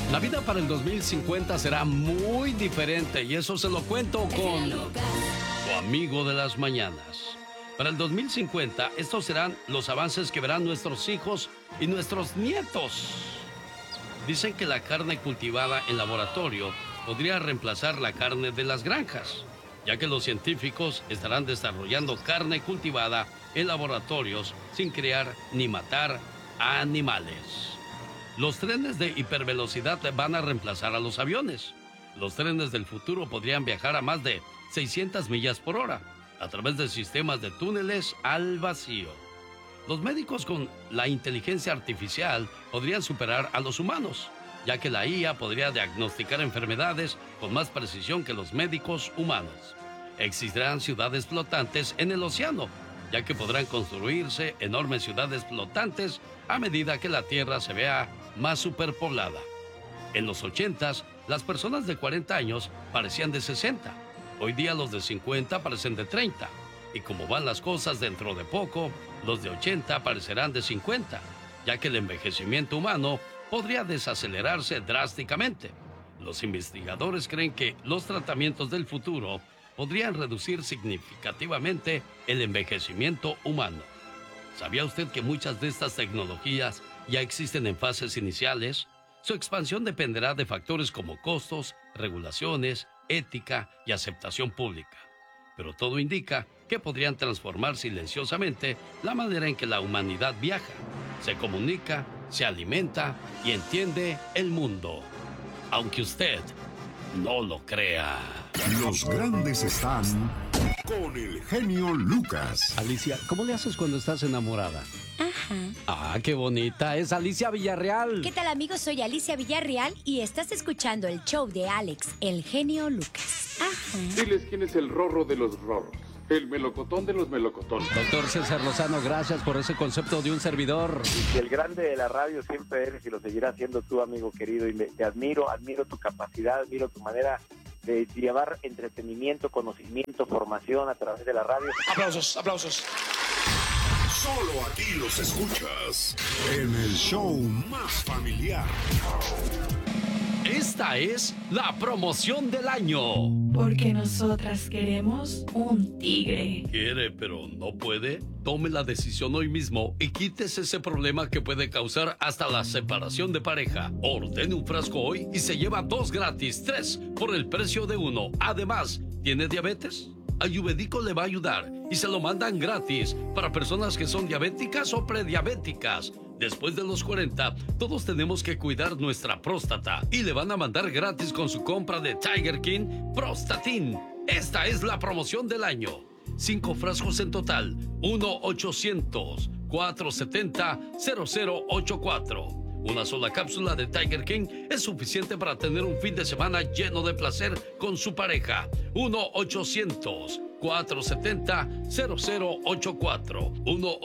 La vida para el 2050 será muy diferente y eso se lo cuento con su amigo de las mañanas. Para el 2050, estos serán los avances que verán nuestros hijos y nuestros nietos. Dicen que la carne cultivada en laboratorio podría reemplazar la carne de las granjas, ya que los científicos estarán desarrollando carne cultivada en laboratorios sin criar ni matar animales. Los trenes de hipervelocidad van a reemplazar a los aviones. Los trenes del futuro podrían viajar a más de 600 millas por hora a través de sistemas de túneles al vacío. Los médicos con la inteligencia artificial podrían superar a los humanos, ya que la IA podría diagnosticar enfermedades con más precisión que los médicos humanos. Existirán ciudades flotantes en el océano, ya que podrán construirse enormes ciudades flotantes a medida que la Tierra se vea más superpoblada. En los 80s, las personas de 40 años parecían de 60. Hoy día los de 50 parecen de 30. Y como van las cosas dentro de poco, los de 80 parecerán de 50, ya que el envejecimiento humano podría desacelerarse drásticamente. Los investigadores creen que los tratamientos del futuro podrían reducir significativamente el envejecimiento humano. ¿Sabía usted que muchas de estas tecnologías ya existen en fases iniciales? Su expansión dependerá de factores como costos, regulaciones, ética y aceptación pública. Pero todo indica que podrían transformar silenciosamente la manera en que la humanidad viaja, se comunica, se alimenta y entiende el mundo. Aunque usted no lo crea. Los grandes están con el genio Lucas. Alicia, ¿cómo le haces cuando estás enamorada? Ajá. Ah, qué bonita. Es Alicia Villarreal. ¿Qué tal, amigos? Soy Alicia Villarreal y estás escuchando el show de Alex, el genio Lucas. Ajá. Diles quién es el rorro de los rorros. El melocotón de los melocotones. Doctor César Lozano, gracias por ese concepto de un servidor. Y el grande de la radio siempre eres y lo seguirás siendo tú, amigo querido. Y te admiro tu capacidad, admiro tu manera de llevar entretenimiento, conocimiento, formación a través de la radio. Aplausos, aplausos. Solo aquí los escuchas en el show más familiar. Esta es la promoción del año. Porque nosotras queremos un tigre. ¿Quiere pero no puede? Tome la decisión hoy mismo y quítese ese problema que puede causar hasta la separación de pareja. Ordene un frasco hoy y se lleva 2 gratis, 3 por el precio de 1. Además, ¿tiene diabetes? Ayurvédico le va a ayudar y se lo mandan gratis para personas que son diabéticas o prediabéticas. Después de los 40, todos tenemos que cuidar nuestra próstata y le van a mandar gratis con su compra de Tiger King Prostatin. Esta es la promoción del año. 5 frascos en total. 1-800-470-0084. Una sola cápsula de Tiger King es suficiente para tener un fin de semana lleno de placer con su pareja. 1-800-470-0084.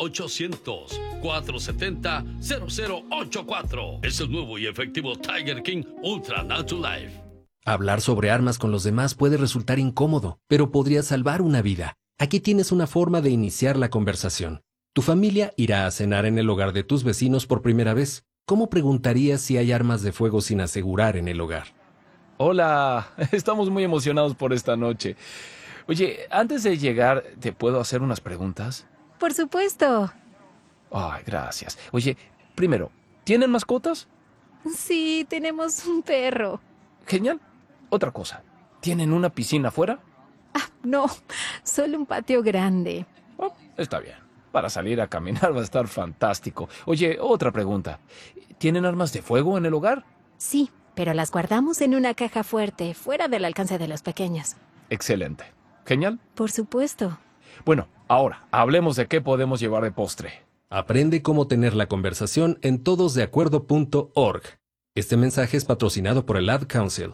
1-800-470-0084. Es el nuevo y efectivo Tiger King Ultra Natural Life. Hablar sobre armas con los demás puede resultar incómodo, pero podría salvar una vida. Aquí tienes una forma de iniciar la conversación. Tu familia irá a cenar en el hogar de tus vecinos por primera vez. ¿Cómo preguntarías si hay armas de fuego sin asegurar en el hogar? Hola, estamos muy emocionados por esta noche. Oye, antes de llegar, ¿te puedo hacer unas preguntas? Por supuesto. Ay, gracias. Oye, primero, ¿tienen mascotas? Sí, tenemos un perro. Genial. Otra cosa, ¿tienen una piscina afuera? No, solo un patio grande. Oh, está bien. Para salir a caminar va a estar fantástico. Oye, otra pregunta. ¿Tienen armas de fuego en el hogar? Sí, pero las guardamos en una caja fuerte, fuera del alcance de los pequeños. Excelente. Genial. Por supuesto. Bueno, ahora, hablemos de qué podemos llevar de postre. Aprende cómo tener la conversación en todosdeacuerdo.org. Este mensaje es patrocinado por el Ad Council.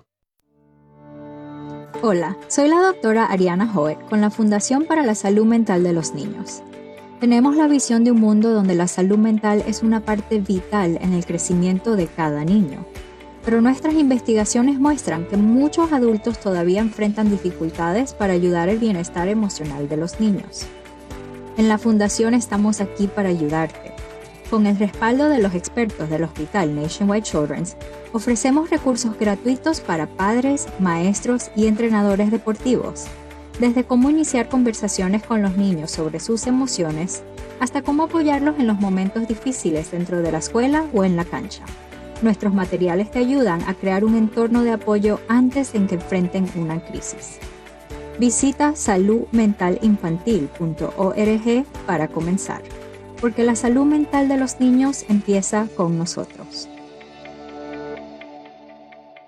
Hola, soy la doctora Ariana Hoek con la Fundación para la Salud Mental de los Niños. Tenemos la visión de un mundo donde la salud mental es una parte vital en el crecimiento de cada niño. Pero nuestras investigaciones muestran que muchos adultos todavía enfrentan dificultades para ayudar el bienestar emocional de los niños. En la Fundación estamos aquí para ayudarte. Con el respaldo de los expertos del Hospital Nationwide Children's, ofrecemos recursos gratuitos para padres, maestros y entrenadores deportivos, desde cómo iniciar conversaciones con los niños sobre sus emociones, hasta cómo apoyarlos en los momentos difíciles dentro de la escuela o en la cancha. Nuestros materiales te ayudan a crear un entorno de apoyo antes de que enfrenten una crisis. Visita saludmentalinfantil.org para comenzar, porque la salud mental de los niños empieza con nosotros.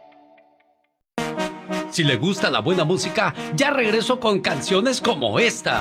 Si le gusta la buena música, ya regreso con canciones como esta.